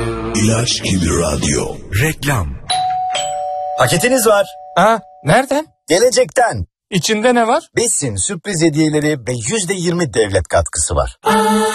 İlaç gibi radyo. Reklam. Paketiniz var. Nereden? Gelecekten. İçinde ne var? Besin, sürpriz hediyeleri ve %20 devlet katkısı var.